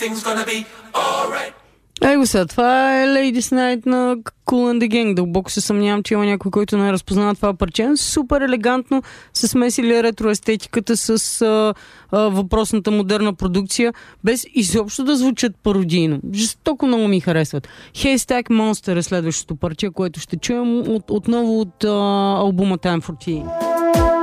Его сега, това е Ladies Night на Kool and the Gang. Дълбоко се съмнявам, че има някой, който не разпознава това парче. Супер елегантно се смесили ретроестетиката с въпросната модерна продукция, без изобщо да звучат пародийно. Жестоко много ми харесват. Haystack Monster е следващото парче, което ще чуем отново от албума Time for Tea.